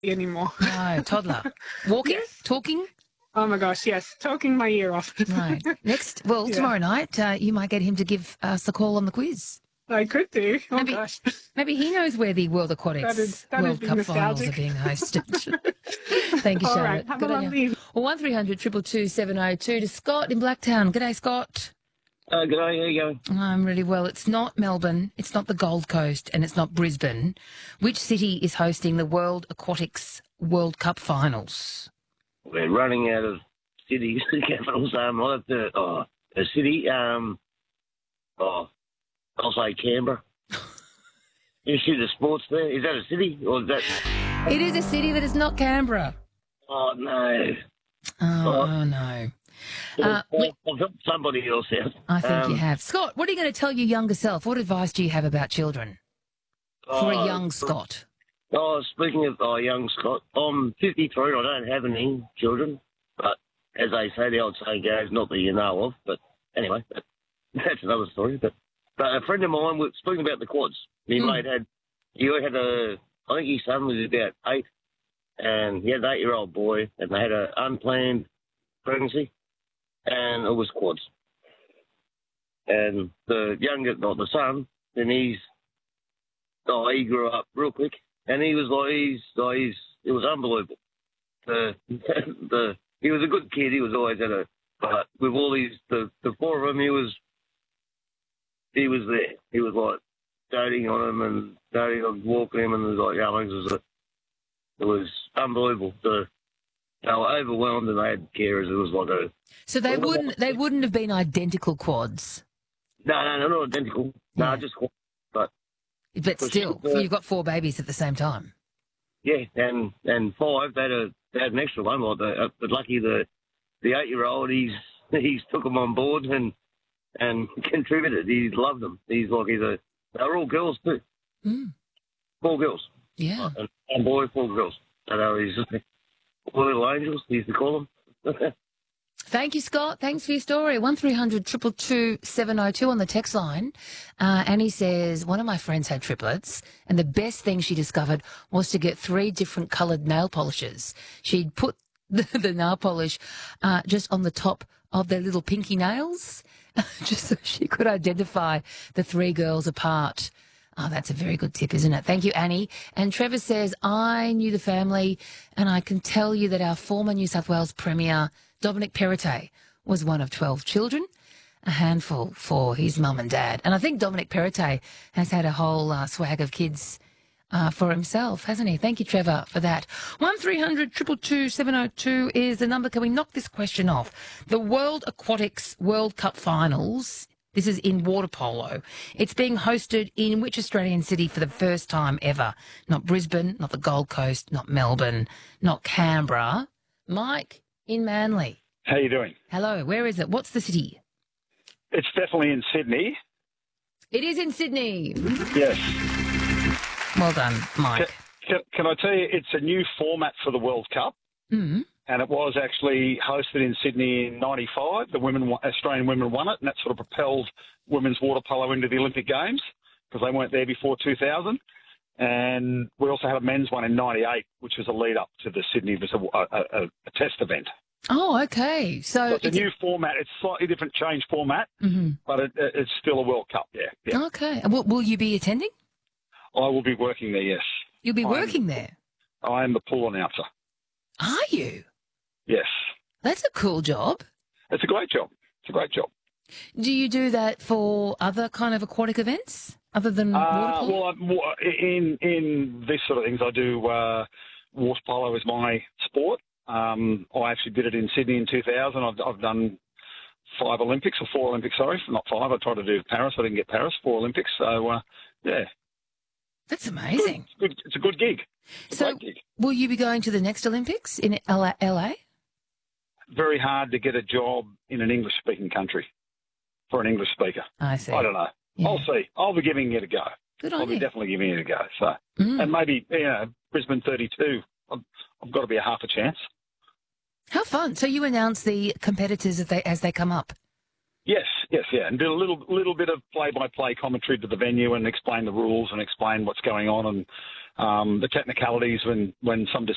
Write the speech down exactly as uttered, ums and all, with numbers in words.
anymore. No, toddler. Walking? Yes. Talking? Oh my gosh, yes, talking my ear off. Right. Next, well, Yeah. tomorrow night, uh, you might get him to give us a call on the quiz. I could do. Oh Maybe- gosh. Maybe he knows where the World Aquatics That'd- that'd World be Cup finals are nostalgic. being hosted. Thank you, All Charlotte. right, have Good a on you. lovely evening. Well, one three hundred two two two seven oh two to Scott in Blacktown. G'day, Scott. Uh, g'day, how you going? I'm really well. It's not Melbourne, it's not the Gold Coast, and it's not Brisbane. Which city is hosting the World Aquatics World Cup finals? We're running out of cities, capitals. Um, I'll have to, oh, a city, um, oh, I'll say Canberra. Institute of Sports there. Is that a city or is that? It is a city that is not Canberra. Oh, no. Oh, Oh. oh no. Uh, we- I've got somebody else out. I think Um, you have. Scott, what are you going to tell your younger self? What advice do you have about children for a oh, young Scott? Oh, speaking of oh, young Scott, I'm fifty-three and I don't have any children. But as they say, the old saying goes, not that you know of. But anyway, that, that's another story. But, but a friend of mine was speaking about the quads. My Mm. mate had, he had a, I think his son was about eight, and he had an eight-year-old boy, and they had an unplanned pregnancy, and it was quads. And the younger, not the son, then he's, oh, he grew up real quick, and he was like, he's, oh, he's, it was unbelievable. The, the, he was a good kid. He was always at a, but with all these, the, the four of them, he was, he was there. He was like doting on him and doting on walking him, and it was like, yeah, it was, a, it was unbelievable. The, they were overwhelmed, and they had carers. It was like a, So they wouldn't they wouldn't have been identical quads, no, no, no, not identical. Yeah. No, just, but but For still, sure. you've got four babies at the same time. yeah, and and five, they had a, they had an extra one. Like the, uh, but lucky the the eight year old, he's he's took them on board and and contributed. He's loved them. He's like he's a. They're all girls too. Mm. Four girls. Yeah. And one boy, four girls. So they were his four little angels. He used to call them. Thank you, Scott. Thanks for your story. one three hundred two two two seven oh two on the text line. Uh, Annie says, one of my friends had triplets, and the best thing she discovered was to get three different coloured nail polishes. She'd put the, the nail polish uh, just on the top of their little pinky nails, just so she could identify the three girls apart. Oh, that's a very good tip, isn't it? Thank you, Annie. And Trevor says, I knew the family, and I can tell you that our former New South Wales Premier, Dominic Perrottet, was one of twelve children, a handful for his mum and dad. And I think Dominic Perrottet has had a whole uh, swag of kids uh, for himself, hasn't he? Thank you, Trevor, for that. one three hundred two two two seven oh two is the number. Can we knock this question off? The World Aquatics World Cup Finals, this is in water polo. It's being hosted in which Australian city for the first time ever? Not Brisbane, not the Gold Coast, not Melbourne, not Canberra. Mike in Manly. How you doing? Hello, where is it? What's the city? It's definitely in Sydney. It is in Sydney. Yes. Well done, Mike. Can, can I tell you, it's a new format for the World Cup, Mm. and it was actually hosted in Sydney in ninety-five. The women, won- Australian women won it, and that sort of propelled women's water polo into the Olympic Games because they weren't there before two thousand. And we also had a men's one in ninety-eight, which was a lead up to the Sydney, it was a, a, a, a test event. Oh, okay. So, So it's a new format. It's slightly different change format, Mhm. but it, it- it's still a World Cup, yeah. yeah. Okay. Will, will you be attending? I will be working there, yes. You'll be I'm- working there. I am the pool announcer, Are you? yes. That's a cool job. It's a great job. It's a great job. Do you do that for other kind of aquatic events other than water Uh, polo? well, I'm, wa- in in this sort of things, I do uh, water polo as my sport. Um, I actually did it in Sydney in two thousand. I've, I've done five Olympics, or four Olympics, sorry, not five. I tried to do Paris. I didn't get Paris, four Olympics. So, uh, yeah. That's amazing. It's, good. It's a good gig. It's a So, great gig. will you be going to the next Olympics in L A? Very hard to get a job in an English-speaking country for an English speaker. I see. I don't know. Yeah. I'll see. I'll be giving it a go. Good I'll on be you. definitely giving it a go. So, Mm. and maybe you know Brisbane thirty-two. I've, I've got to be a half a chance. How fun. So you announce the competitors as they, as they come up? Yes, yes, yeah, and do a little little bit of play-by-play commentary to the venue and explain the rules and explain what's going on and um, the technicalities when when some